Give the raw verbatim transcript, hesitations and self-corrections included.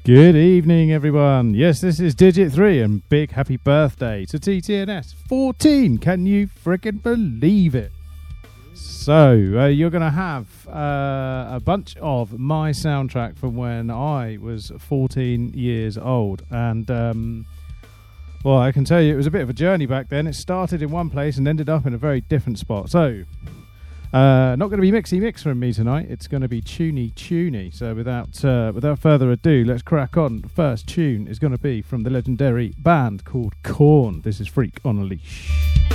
Good evening, everyone. Yes, this is Digit three, and big happy birthday to T T N S fourteen. Can you frickin' believe it? So, uh, you're going to have uh, a bunch of my soundtrack from when I was fourteen years old. And, um, well, I can tell you it was a bit of a journey back then. It started in one place and ended up in a very different spot. So, Uh, not going to be mixy mix from me tonight. It's going to be tuney tuney. So without uh, without further ado, let's crack on. The first tune is going to be from the legendary band called Korn. This is Freak on a Leash.